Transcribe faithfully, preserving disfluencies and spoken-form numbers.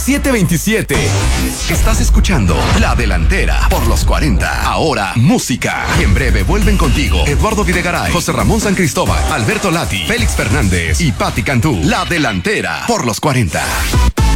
siete veintisiete. Estás escuchando La Delantera por los cuarenta. Ahora, música. Y en breve vuelven contigo Eduardo Videgaray, José Ramón San Cristóbal, Alberto Lati, Félix Fernández y Patti Cantú. La Delantera por los cuarenta.